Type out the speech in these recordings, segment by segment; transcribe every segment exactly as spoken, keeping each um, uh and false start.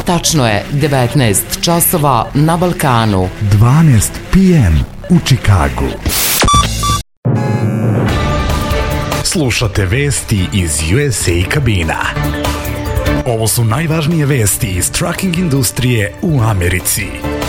Tačno je devetnaest časova na Balkanu. dvanaest pe em u Čikagu. Slušate vesti iz U S A kabina. Ovo su najvažnije vesti iz trucking industrije u Americi.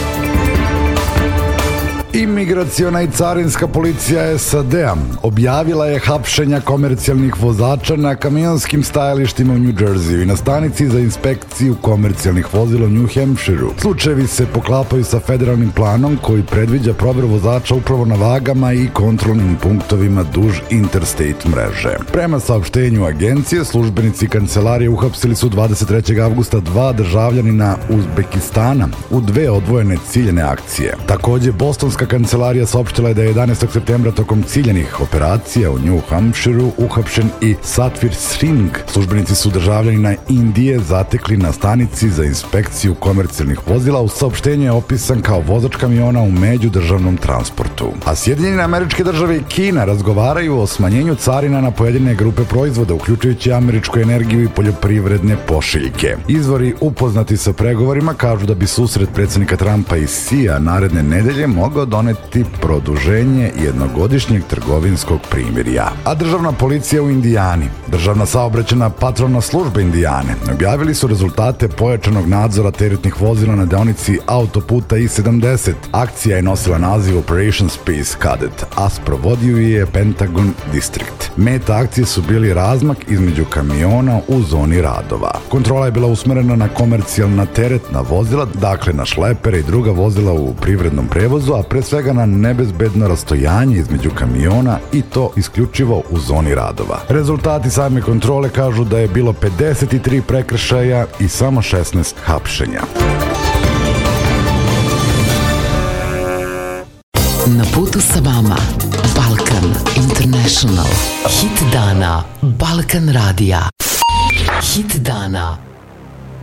Imigraciona i carinska policija S A D-a objavila je hapšenja komercijalnih vozača na kamionskim stajalištima u New Jerseyu i na stanici za inspekciju komercijalnih vozila u New Hampshireu. Slučajevi se poklapaju sa federalnim planom koji predviđa proveru vozača upravo na vagama i kontrolnim punktovima duž interstate mreže. Prema saopštenju agencije, službenici kancelarije uhapsili su dvadeset trećeg avgusta dva državljanina Uzbekistana u dve odvojene ciljene akcije. Takođe, Bostonska kancelarija saopštila je da je jedanaestog septembra tokom ciljenih operacija u New Hampshireu uhapšen i Satvir Singh. Službenici su državljanina Indije zatekli na stanici za inspekciju komercijalnih vozila. U saopštenju je opisan kao vozač kamiona u međudržavnom transportu. A Sjedinjene Američke Države i Kina razgovaraju o smanjenju carina na pojedine grupe proizvoda, uključujući američku energiju i poljoprivredne pošiljke. Izvori upoznati sa pregovorima kažu da bi susret predsjednika Trumpa i Xi naredne nedelje mogao doneti produženje jednogodišnjeg trgovinskog primirja. A državna policija u Indijani, državna saobraćajna patrolna služba Indijane, objavili su rezultate pojačanog nadzora teretnih vozila na deonici autoputa I sedamdeset. Akcija je nosila naziv Operation Space Cadet, a sprovodio je Pentagon District. Meta akcije su bili razmak između kamiona u zoni radova. Kontrola je bila usmerena na komercijalna teretna vozila, dakle na šlepere i druga vozila u privrednom prevozu, a pre svega na nebezbedno rastojanje između kamiona i to isključivo u zoni radova. Rezultati same kontrole kažu da je bilo pedeset tri prekršaja i samo šesnaest hapšenja. Na putu sa vama Balkan International. Hit dana Balkan radija. Hit dana